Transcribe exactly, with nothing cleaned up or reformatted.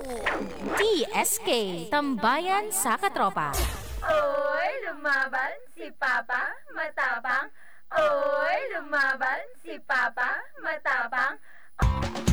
T S K, Tambayan sa Katropa. Oy, lumaban si Papa, matapang. Oy, lumaban si Papa, matapang.